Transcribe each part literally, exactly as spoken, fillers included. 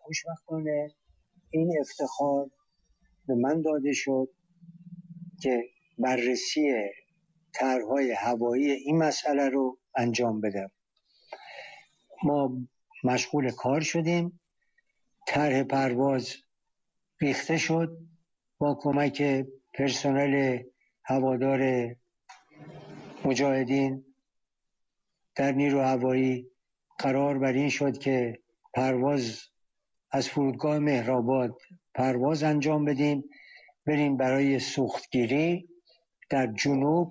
خوشبختانه این افتخار به من داده شد که بررسی طرح‌های هوایی این مسئله رو انجام بدم. ما مشغول کار شدیم، طرح پرواز ریخته شد با کمک پرسنل هوادار مجاهدین در نیرو هوایی. قرار بر این شد که پرواز از فرودگاه مهرآباد پرواز انجام بدیم، بریم برای سوختگیری در جنوب.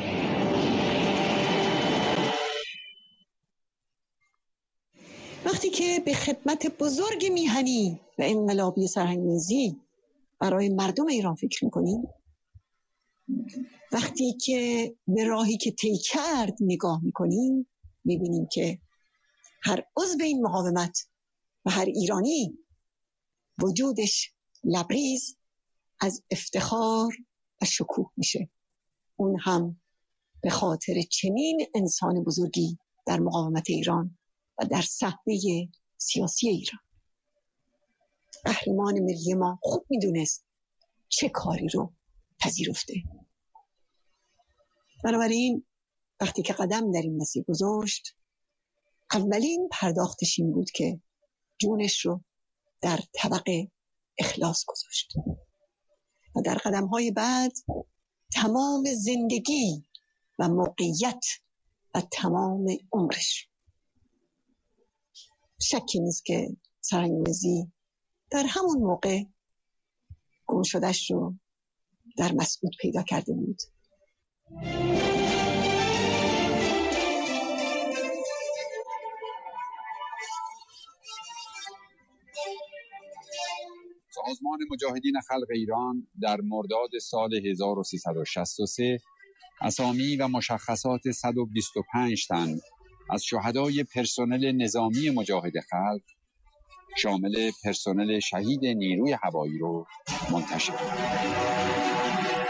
وقتی که به خدمت بزرگ میهنی و انقلابی سرهنگ‌میزی برای مردم ایران فکر میکنیم، وقتی که به راهی که طی کرد نگاه میکنیم، میبینیم که هر عضو این مقاومت و هر ایرانی وجودش لبریز از افتخار و شکوه میشه، اون هم به خاطر چنین انسان بزرگی در مقاومت ایران و در صحنه سیاسی ایران. قهرمان ملی ما خوب میدونست چه کاری رو پذیرفته. بنابراین وقتی که قدم در این مسیر گذاشت، اولین پرداختش این بود که جونش رو در طبق اخلاص گذاشت و در قدم‌های بعد تمام زندگی و موقعیت و تمام عمرش. شکی نیست که سرهنگ‌میزی در همون موقع گم شده‌اش رو در مسعود پیدا کرده بود. سازمان مجاهدین خلق ایران در مرداد سال هزار و سیصد و شصت و سه اسامی و مشخصات صد و بیست و پنج تن از شهدای پرسنل نظامی مجاهد خلق شامل پرسنل شهید نیروی هوایی رو منتشر کرد.